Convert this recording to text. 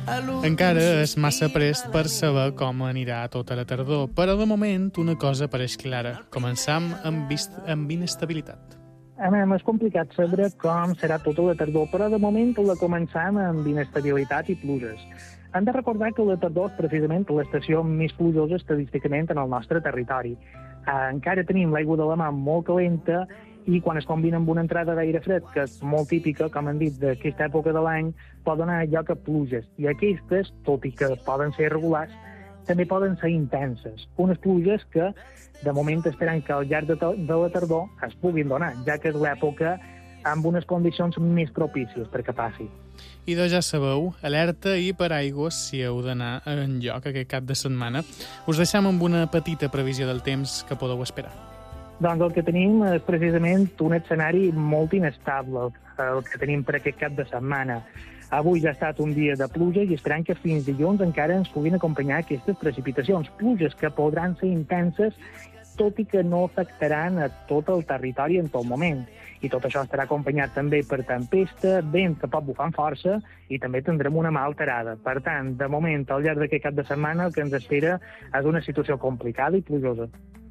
Encara és massa prest per saber com anirà tota la tardor, però de moment una cosa pareix clara. Començam amb inestabilitat. És complicat saber com serà tota la tardor, però de moment la començam amb inestabilitat i pluges. Hem de recordar que la tardor és precisament l'estació més plujosa estadísticament en el nostre territori. Encara tenim l'aigua de la mar molt calenta i quan es combina amb una entrada d'aire fred, que és molt típica, com hem dit, d'aquesta època de l'any, pot donar lloc a pluges. I aquestes, tot i que poden ser regulars, també poden ser intenses. Unes pluges que, de moment, esperem que al llarg de la tardor es puguin donar, ja que és l'època amb unes condicions més propícies perquè passi. I doncs ja sabeu, alerta i paraigües si heu d'anar enlloc aquest cap de setmana. Us deixem amb una petita previsió del temps que podeu esperar. Doncs el que tenim és precisament un escenari molt inestable, el que tenim per aquest cap de setmana. Avui ja ha estat un dia de pluja i esperem que fins dilluns encara ens puguin acompanyar aquestes precipitacions. Pluges que podran ser intenses, tot i que no afectaran a tot el territori en tot moment. I tot això estarà acompanyat també per tempesta, vent que pot bufar amb força i també tindrem una mà alterada. Per tant, de moment, al llarg d'aquest cap de setmana, el que ens espera és una situació complicada i plujosa.